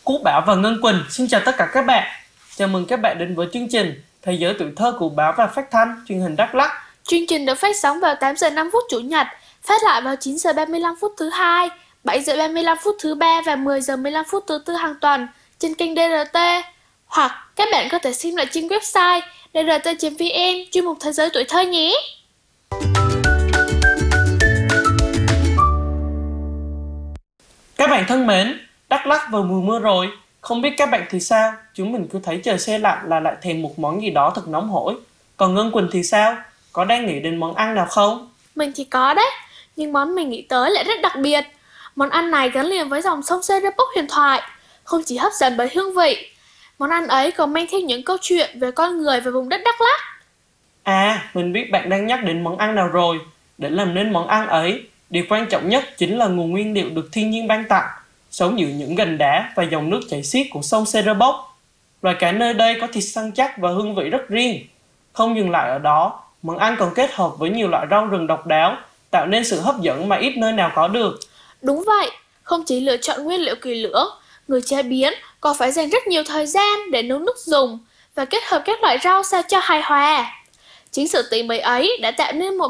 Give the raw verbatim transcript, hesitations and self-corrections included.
Cú Bảo và Ngân Quỳnh xin chào tất cả các bạn. Chào mừng các bạn đến với chương trình Thế giới tuổi thơ của báo và phát thanh truyền hình Đắk Lắk. Chương trình được phát sóng vào tám giờ năm phút Chủ nhật, phát lại vào chín giờ ba mươi lăm phút thứ hai, bảy giờ ba mươi lăm phút thứ ba và mười giờ mười lăm phút thứ tư hàng tuần trên kênh đê rờ tê. Hoặc các bạn có thể xem lại trên website đê rờ tê chấm vê en chuyên mục Thế giới tuổi thơ nhé. Các bạn thân mến, Đắk Lắk vào mùa mưa rồi. Không biết các bạn thì sao? Chúng mình cứ thấy trời se lạnh là lại thèm một món gì đó thật nóng hổi. Còn Ngân Quỳnh thì sao? Có đang nghĩ đến món ăn nào không? Mình thì có đấy, nhưng món mình nghĩ tới lại rất đặc biệt. Món ăn này gắn liền với dòng sông Serepok huyền thoại, không chỉ hấp dẫn bởi hương vị. Món ăn ấy còn mang theo những câu chuyện về con người và vùng đất Đắk Lắk. À, mình biết bạn đang nhắc đến món ăn nào rồi. Để làm nên món ăn ấy, điều quan trọng nhất chính là nguồn nguyên liệu được thiên nhiên ban tặng, sống giữa những gành đá và dòng nước chảy xiết của sông Serepok. Loài cá nơi đây có thịt săn chắc và hương vị rất riêng. Không dừng lại ở đó, món ăn còn kết hợp với nhiều loại rau rừng độc đáo, tạo nên sự hấp dẫn mà ít nơi nào có được. Đúng vậy, không chỉ lựa chọn nguyên liệu kỹ lưỡng, người chế biến còn phải dành rất nhiều thời gian để nấu nước dùng và kết hợp các loại rau sao cho hài hòa. Chính sự tỉ mỉ ấy đã tạo nên một